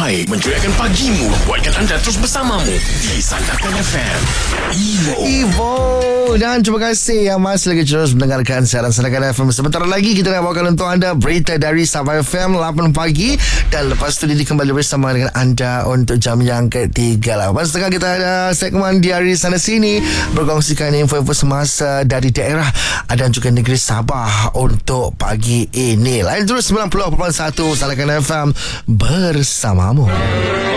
terbaik menceriakan pagimu, buatkan anda terus bersamamu di Sandakan FM. Evo. Dan terima kasih yang masih lagi terus mendengarkan siaran Sandakan FM. Sebentar lagi kita nak bawakan untuk anda berita dari Sabah FM 8 pagi. Dan lepas tu Didi kembali bersama dengan anda untuk jam yang ketiga lah. Lepas setengah kita ada segmen Diari Sana Sini, berkongsikan info-info semasa dari daerah dan juga negeri Sabah untuk pagi ini. Lain terus 90.1 Sandakan FM bersamamu.